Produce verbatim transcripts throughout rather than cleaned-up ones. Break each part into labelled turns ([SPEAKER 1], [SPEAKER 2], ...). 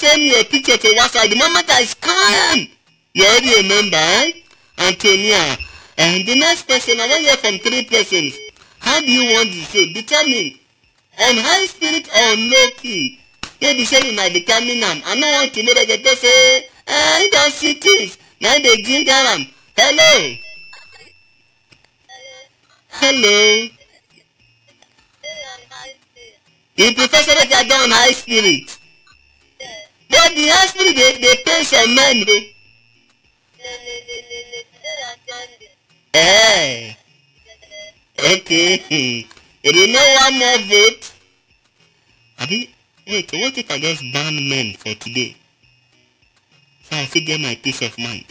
[SPEAKER 1] send your picture to WhatsApp. The moment I scan, you already a member, eh? Antonia. And the next person, I want to hear from three persons. How do you want the show? Determine. On high spirit or low key? You be saying I determine them. I don't want to know that the person, ah, he don't see things. Now they ginger them. Hello. Hello. The professor that are done high spirit. But the high spirit, they, they pay some men, though. Eh. Okay. If you know one more vote. Abi, wait, what if I just ban men for today? So I still get my peace of mind.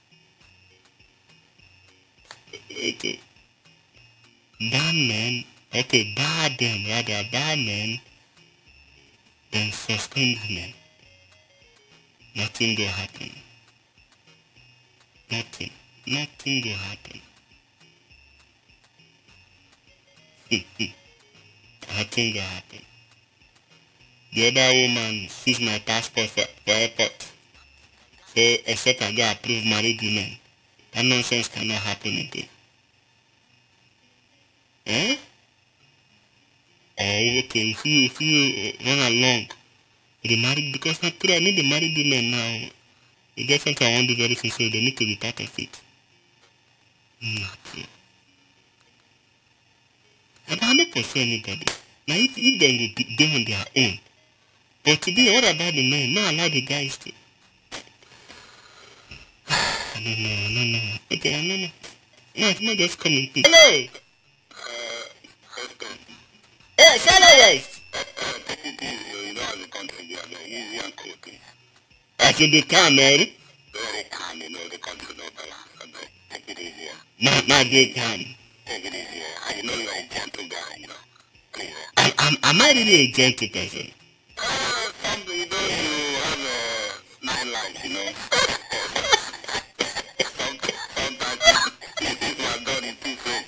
[SPEAKER 1] Okay. Ban men. Okay, bar them rather, bar men. Then suspend men. Nothing will happen. Nothing. Nothing will happen. Nothing will happen. The other woman sees my passport for, for airport. Say, except I get approved married women. That nonsense cannot happen again. Eh? Oh, okay, if you, if you uh, run along with the married, because not true, I need the married women now. You get something I want to do very soon, so they need to be part of it. Not true. And I don't pursue anybody. Now, if, if they will be there on their own. But today, what about the men? Not allow the guys to. I don't know, I don't know. Okay, I don't know. No, it's not just coming. Hello! Yes, hello, yes. You know how the country is, easy and cooking. I should be calm, man. Very calm, you know, the country no balance. Take it easy. Not, not get calm. Take it easy. I know you're a gentle guy, you know. Please. I, I'm, am I really a gentle person? Uh, some, you know, you have uh, nine lives, you know. Sometimes you think you are done in two ways.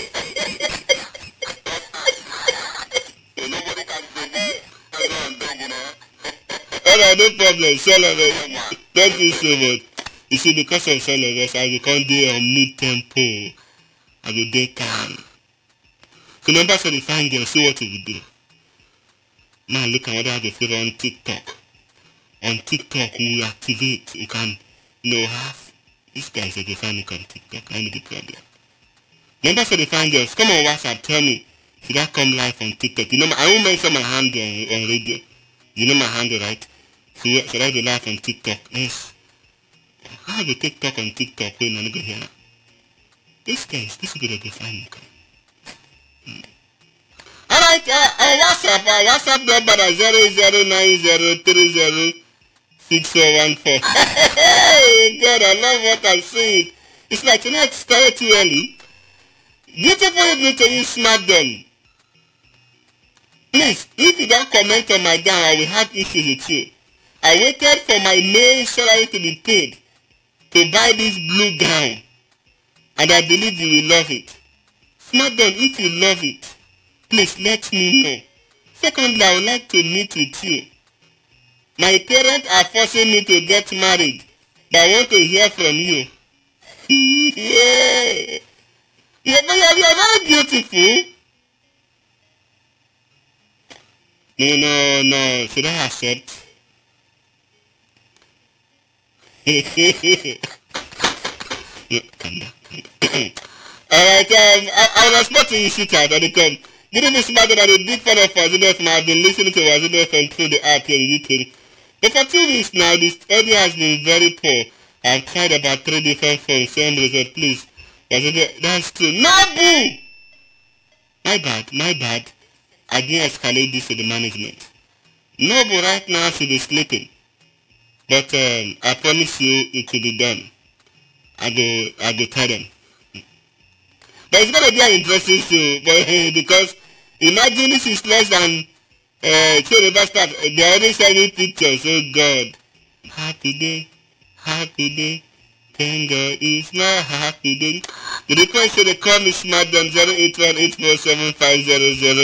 [SPEAKER 1] Alright, no problem. Celebrate. Thank you so much. You see, because of celebrate, I will come there on mid-tempo. I will day calm. So members of the fine girl, see what we will do. Now look at what I have to on TikTok. On TikTok, we activate. You can, you know, have this guy is a fine on TikTok. I need the problem. Members of the fine girls, come on WhatsApp, tell me. Should I come live on TikTok? You know, I won't mention my handle on, on radio. You know my handle, right? So, should I be live on TikTok? Yes. How do TikTok on TikTok when I'm going here? This guy is this good to find me. Hmm. Alright, uh, uh, WhatsApp, uh, WhatsApp number is zero zero nine zero three zero six four one four. Hey, God, I love what I'm seeing. It's like tonight started too early. Beautiful evening to you, smart them. Please, if you don't comment on my gown, I will have issues with you. I waited for my main salary to be paid to buy this blue gown, and I believe you will love it. Smart them, if you love it, please let me know. Secondly, I would like to meet with you. My parents are forcing me to get married, but I want to hear from you. Yeah. Yeah, but you're, you're very beautiful. No, no, no. Should I accept? No, calm down. Alright, um, I, I respect you, sweetheart, and come. You know, Miss Margaret, I'm a big fan of Wazino F M. I've been listening to Wazino F M through the app here in U K. But for two weeks now, this audio has been very poor. I've tried about three different phones, same result, please. Wazino, that's true. No, boo! My bad, my bad. I didn't escalate this to the management. No, but right now she be sleeping. But um, I promise you it will be done. I go, I go tell them. But it's gonna be an interesting show, but, because imagine this is less than uh, two the start. They already sending pictures. Oh God, happy day, happy day. Thank God it's my happy day. The request should call me smart on zero eight one eight four seven five zero zero.